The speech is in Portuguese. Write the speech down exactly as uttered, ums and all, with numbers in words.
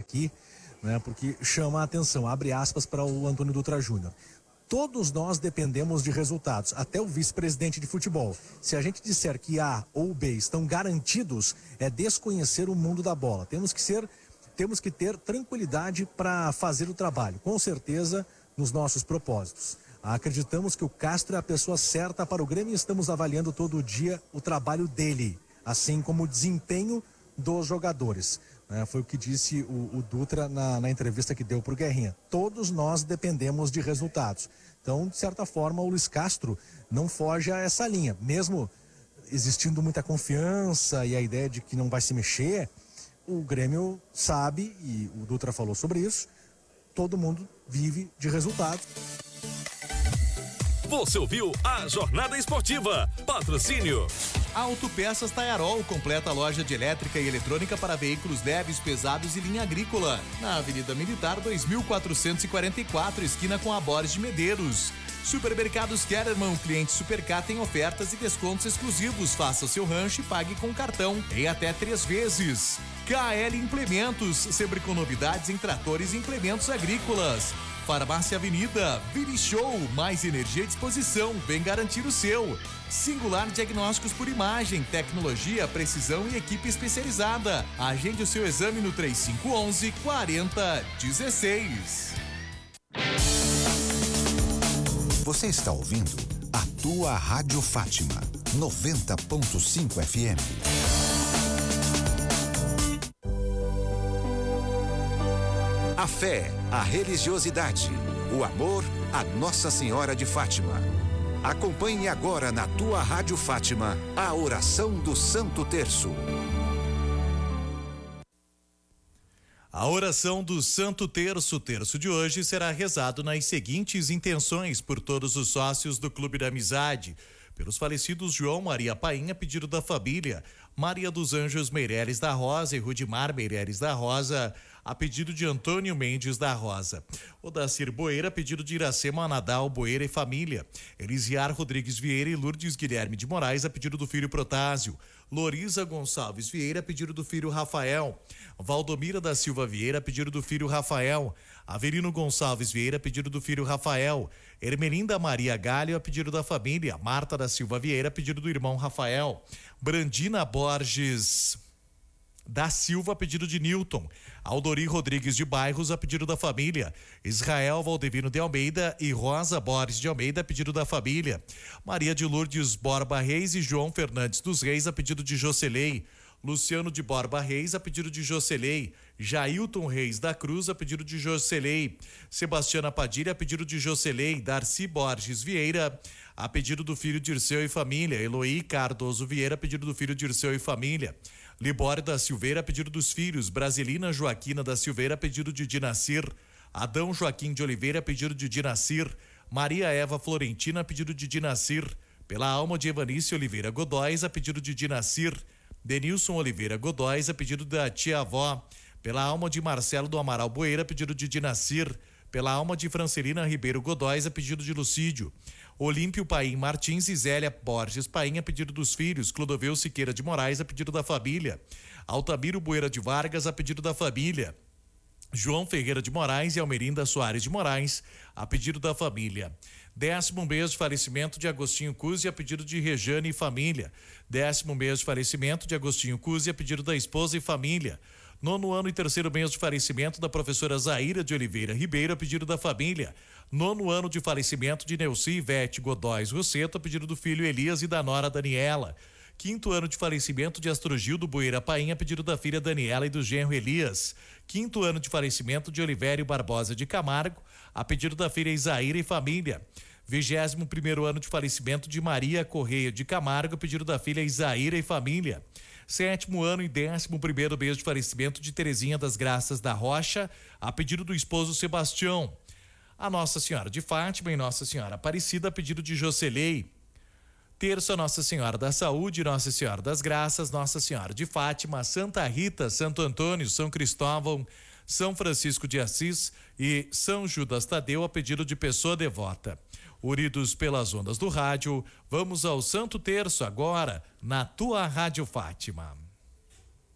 aqui, né, porque chama a atenção, abre aspas para o Antônio Dutra Júnior. Todos nós dependemos de resultados, até o vice-presidente de futebol. Se a gente disser que A ou B estão garantidos, é desconhecer o mundo da bola. Temos que ser, temos que ter tranquilidade para fazer o trabalho, com certeza, nos nossos propósitos. Acreditamos que o Castro é a pessoa certa para o Grêmio e estamos avaliando todo dia o trabalho dele, assim como o desempenho dos jogadores. É, foi o que disse o, o Dutra na, na entrevista que deu para o Guerrinha. Todos nós dependemos de resultados. Então, de certa forma, o Luiz Castro não foge a essa linha. Mesmo existindo muita confiança e a ideia de que não vai se mexer, o Grêmio sabe, e o Dutra falou sobre isso, todo mundo vive de resultados. Você ouviu a Jornada Esportiva. Patrocínio Autopeças Taiarol, completa loja de elétrica e eletrônica para veículos leves, pesados e linha agrícola. Na Avenida Militar dois mil quatrocentos e quarenta e quatro, esquina com a Borges de Medeiros. Supermercados Kellerman, o cliente Supercar tem ofertas e descontos exclusivos. Faça o seu rancho e pague com cartão em até três vezes. K L Implementos, sempre com novidades em tratores e implementos agrícolas. Farmácia Avenida, Vini Show, mais energia à disposição, vem garantir o seu. Singular Diagnósticos por Imagem, tecnologia, precisão e equipe especializada. Agende o seu exame no três cinco um um, quatro zero um seis. Você está ouvindo a tua Rádio Fátima, noventa ponto cinco F M. A fé, a religiosidade, o amor a Nossa Senhora de Fátima. Acompanhe agora na tua Rádio Fátima a oração do Santo Terço. A oração do Santo Terço, o terço de hoje, será rezado nas seguintes intenções por todos os sócios do Clube da Amizade. Pelos falecidos João Maria Paim, a pedido da família, Maria dos Anjos Meireles da Rosa e Rudimar Meireles da Rosa, a pedido de Antônio Mendes da Rosa. Odacir Boeira, a pedido de Iracema Nadal Boeira e família. Elisiar Rodrigues Vieira e Lourdes Guilherme de Moraes, a pedido do filho Protásio. Loriza Gonçalves Vieira, a pedido do filho Rafael. Valdomira da Silva Vieira, a pedido do filho Rafael. Averino Gonçalves Vieira, a pedido do filho Rafael. Ermelinda Maria Galho, a pedido da família. Marta da Silva Vieira, a pedido do irmão Rafael. Brandina Borges da Silva, a pedido de Newton. Aldori Rodrigues de Bairros, a pedido da família. Israel Valdevino de Almeida e Rosa Borges de Almeida, a pedido da família. Maria de Lourdes Borba Reis e João Fernandes dos Reis, a pedido de Jocelei. Luciano de Borba Reis, a pedido de Jocelei. Jailton Reis da Cruz, a pedido de Jocelei. Sebastiana Padilha, a pedido de Jocelei. Darcy Borges Vieira, a pedido do filho Dirceu e família. Eloí Cardoso Vieira, a pedido do filho Dirceu e família. Libório da Silveira, a pedido dos filhos. Brasilina Joaquina da Silveira, a pedido de Dinacir. Adão Joaquim de Oliveira, a pedido de Dinacir. Maria Eva Florentina, a pedido de Dinacir. Pela alma de Evanice Oliveira Godóis, a pedido de Dinacir. Denilson Oliveira Godóis, a pedido da tia-avó. Pela alma de Marcelo do Amaral Boeira, a pedido de Dinacir. Pela alma de Francelina Ribeiro Godóis, a pedido de Lucídio. Olímpio Paim Martins e Zélia Borges Paim, a pedido dos filhos. Clodoveu Siqueira de Moraes, a pedido da família. Altamiro Boeira de Vargas, a pedido da família. João Ferreira de Moraes e Almerinda Soares de Moraes, a pedido da família. Décimo mês de falecimento de Agostinho Cusi, a pedido de Rejane e família. Décimo mês de falecimento de Agostinho Cusi, a pedido da esposa e família. Nono ano e terceiro mês de falecimento da professora Zaira de Oliveira Ribeiro, a pedido da família. Nono ano de falecimento de Neuci Ivete Godóis Rosseto, a pedido do filho Elias e da nora Daniela. Quinto ano de falecimento de Astrogildo Boeira Paim, a pedido da filha Daniela e do genro Elias. Quinto ano de falecimento de Olivério Barbosa de Camargo, a pedido da filha Isaíra e família. Vigésimo primeiro ano de falecimento de Maria Correia de Camargo, a pedido da filha Isaíra e família. Sétimo ano e décimo primeiro mês de falecimento de Terezinha das Graças da Rocha, a pedido do esposo Sebastião. A Nossa Senhora de Fátima e Nossa Senhora Aparecida, a pedido de Jocelei. Terço a Nossa Senhora da Saúde, Nossa Senhora das Graças, Nossa Senhora de Fátima, Santa Rita, Santo Antônio, São Cristóvão, São Francisco de Assis e São Judas Tadeu, a pedido de pessoa devota. Unidos pelas ondas do rádio, vamos ao Santo Terço agora, na tua Rádio Fátima.